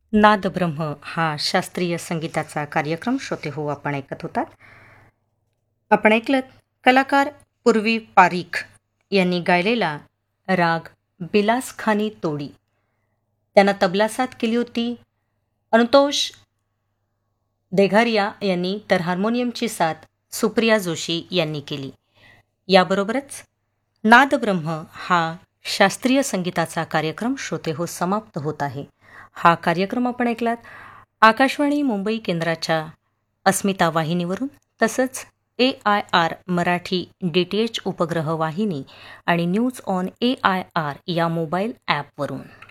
नादब्रह्म हा शास्त्रीय संगीताचा कार्यक्रम श्रोते हो आपण ऐकत होतात. आपण ऐकलत कलाकार पूर्वी पारीख यांनी गायलेला राग बिलासखानी तोडी. त्यांना तबला साथ केली होती अनुतोष देघारिया यांनी, तर हार्मोनियमची साथ सुप्रिया जोशी यांनी केली. याबरोबरच नादब्रह्म हा शास्त्रीय संगीताचा कार्यक्रम श्रोते हो समाप्त होत आहे. हा कार्यक्रम आपण ऐकलात आकाशवाणी मुंबई केंद्राच्या अस्मिता वाहिनीवरून, तसंच AIR मराठी DTH उपग्रह वाहिनी आणि न्यूज ऑन AIR या मोबाईल ॲपवरून.